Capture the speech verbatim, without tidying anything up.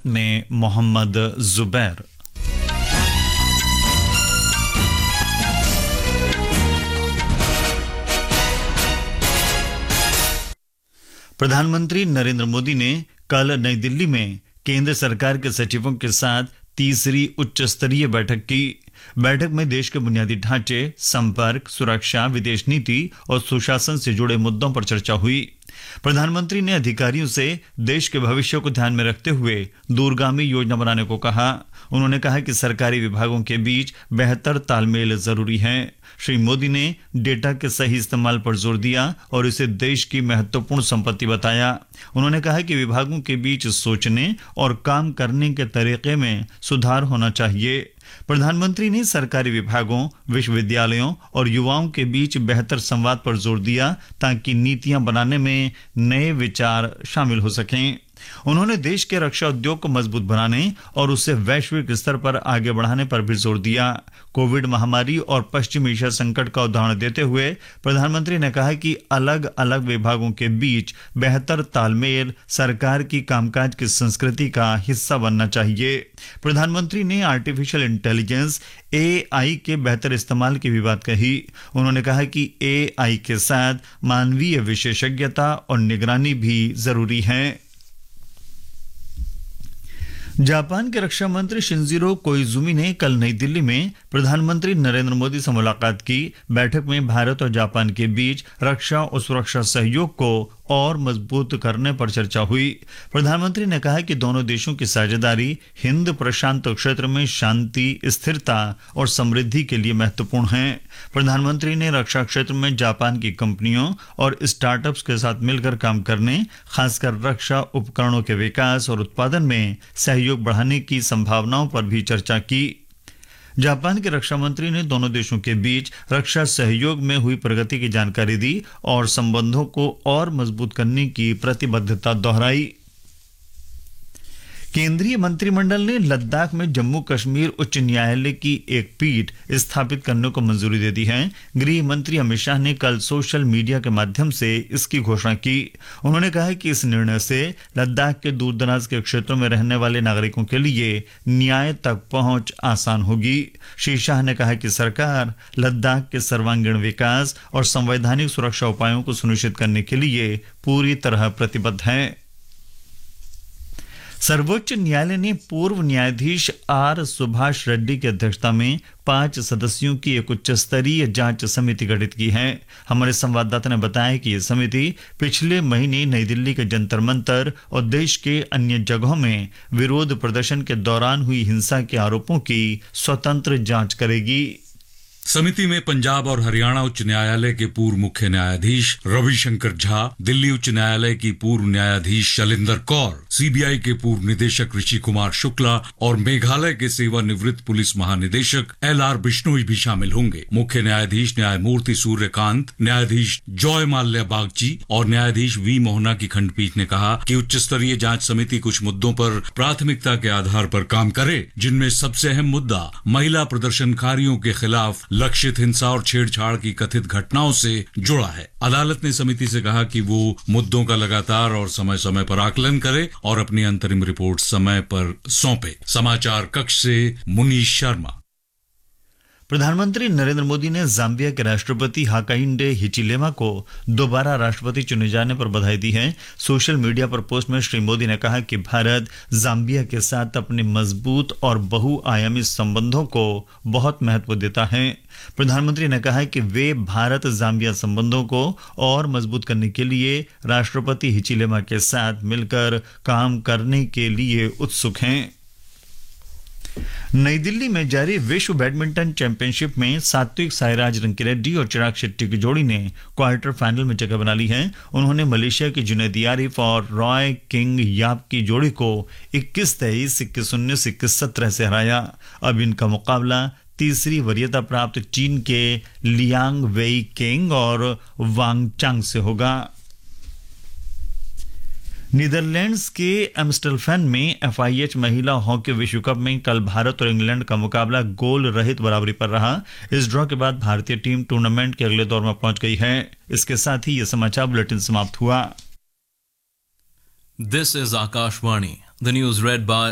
गुजरात में मोहम्मद जुबैर। प्रधानमंत्री नरेंद्र मोदी ने कल नई दिल्ली में केंद्र सरकार के सचिवों के साथ तीसरी उच्च स्तरीय बैठक की। बैठक में देश के बुनियादी ढांचे, संपर्क, सुरक्षा, विदेश नीति और सुशासन से जुड़े मुद्दों पर चर्चा हुई। प्रधानमंत्री ने अधिकारियों से देश के भविष्य को ध्यान में रखते हुए दूरगामी योजना बनाने को कहा। उन्होंने कहा कि सरकारी विभागों के बीच बेहतर तालमेल जरूरी है। श्री मोदी ने डेटा के सही इस्तेमाल पर जोर दिया और इसे देश की महत्वपूर्ण संपत्ति बताया। उन्होंने कहा कि विभागों के बीच सोचने और काम करने के तरीके में सुधार होना चाहिए। प्रधानमंत्री ने सरकारी विभागों, विश्वविद्यालयों और युवाओं के बीच बेहतर संवाद पर जोर दिया ताकि नीतियां बनाने में नए विचार शामिल हो सकें। उन्होंने देश के रक्षा उद्योग को मजबूत बनाने और उसे वैश्विक स्तर पर आगे बढ़ाने पर भी जोर दिया। कोविड महामारी और पश्चिम एशिया संकट का उदाहरण देते हुए प्रधानमंत्री ने कहा कि अलग अलग विभागों के बीच बेहतर तालमेल सरकार की कामकाज की संस्कृति का हिस्सा बनना चाहिए। प्रधानमंत्री ने आर्टिफिशियल इंटेलिजेंस ए आई के बेहतर इस्तेमाल की भी बात कही। उन्होंने कहा कि ए आई के साथ मानवीय विशेषज्ञता और निगरानी भी जरूरी है। जापान के रक्षा मंत्री शिंजिरो कोइजुमी ने कल नई दिल्ली में प्रधानमंत्री नरेंद्र मोदी से मुलाकात की। बैठक में भारत और जापान के बीच रक्षा और सुरक्षा सहयोग को और मजबूत करने पर चर्चा हुई। प्रधानमंत्री ने कहा कि दोनों देशों की साझेदारी हिंद प्रशांत क्षेत्र में शांति, स्थिरता और समृद्धि के लिए महत्वपूर्ण है। प्रधानमंत्री ने रक्षा क्षेत्र में जापान की कंपनियों और स्टार्टअप्स के साथ मिलकर काम करने, खासकर रक्षा उपकरणों के विकास और उत्पादन में सहयोग बढ़ाने की संभावनाओं पर भी चर्चा की। जापान के रक्षा मंत्री ने दोनों देशों के बीच रक्षा सहयोग में हुई प्रगति की जानकारी दी और संबंधों को और मजबूत करने की प्रतिबद्धता दोहराई। केंद्रीय मंत्रिमंडल ने लद्दाख में जम्मू कश्मीर उच्च न्यायालय की एक पीठ स्थापित करने को मंजूरी दे दी है। गृह मंत्री अमित शाह ने कल सोशल मीडिया के माध्यम से इसकी घोषणा की। उन्होंने कहा कि इस निर्णय से लद्दाख के दूरदराज के क्षेत्रों में रहने वाले नागरिकों के लिए न्याय तक पहुंच आसान होगी। श्री शाह ने कहा कि सरकार लद्दाख के सर्वांगीण विकास और संवैधानिक सुरक्षा उपायों को सुनिश्चित करने के लिए पूरी तरह प्रतिबद्ध है। सर्वोच्च न्यायालय ने पूर्व न्यायाधीश आर सुभाष रेड्डी की अध्यक्षता में पांच सदस्यों की एक उच्च स्तरीय जांच समिति गठित की है। हमारे संवाददाता ने बताया कि यह समिति पिछले महीने नई दिल्ली के जंतर मंतर और देश के अन्य जगहों में विरोध प्रदर्शन के दौरान हुई हिंसा के आरोपों की स्वतंत्र जांच करेगी। समिति में पंजाब और हरियाणा उच्च न्यायालय के पूर्व मुख्य न्यायाधीश रविशंकर झा, दिल्ली उच्च न्यायालय की पूर्व न्यायाधीश शैलेंद्र कौर, सीबीआई के पूर्व निदेशक ऋषि कुमार शुक्ला और मेघालय के सेवानिवृत्त पुलिस महानिदेशक एल आर बिश्नोई भी शामिल होंगे। मुख्य न्यायाधीश न्यायमूर्ति सूर्यकांत, न्यायाधीश जॉय माल्या बागची और न्यायाधीश वी मोहना की खंडपीठ ने कहा कि उच्च स्तरीय जांच समिति कुछ मुद्दों पर प्राथमिकता के आधार पर काम करे, जिनमें सबसे अहम मुद्दा महिला प्रदर्शनकारियों के खिलाफ लक्षित हिंसा और छेड़छाड़ की कथित घटनाओं से जुड़ा है। अदालत ने समिति से कहा कि वो मुद्दों का लगातार और समय समय पर आकलन करे और अपनी अंतरिम रिपोर्ट समय पर सौंपे। समाचार कक्ष से मुनीश शर्मा। प्रधानमंत्री नरेंद्र मोदी ने जाम्बिया के राष्ट्रपति हाकाइंडे हिचिलेमा को दोबारा राष्ट्रपति चुने जाने पर बधाई दी है। सोशल मीडिया पर पोस्ट में श्री मोदी ने कहा कि भारत जाम्बिया के साथ अपने मजबूत और बहुआयामी संबंधों को बहुत महत्व देता है। प्रधानमंत्री ने कहा कि वे भारत जाम्बिया संबंधों को और मजबूत करने के लिए राष्ट्रपति हिचिलेमा के साथ मिलकर काम करने के लिए उत्सुक हैं। नई दिल्ली में जारी विश्व बैडमिंटन चैंपियनशिप में सात्विक साईराज रंकीरेड्डी और चिराग शेट्टी की जोड़ी ने क्वार्टर फाइनल में जगह बना ली है। उन्होंने मलेशिया की जुनैदी आरिफ और रॉय किंग याप की जोड़ी को इक्कीस तेईस, इक्कीस उन्नीस, इक्कीस सत्रह से हराया। अब इनका मुकाबला तीसरी वरीयता प्राप्त चीन के लियांग वेई किंग और वांग चांग से होगा। नीदरलैंड्स के एम्स्टलफेन में एफ आई एच महिला हॉकी विश्व कप में कल भारत और इंग्लैंड का मुकाबला गोल रहित बराबरी पर रहा। इस ड्रॉ के बाद भारतीय टीम टूर्नामेंट के अगले दौर में पहुंच गई है। इसके साथ ही यह समाचार बुलेटिन समाप्त हुआ। This is Akashvani, the news red bye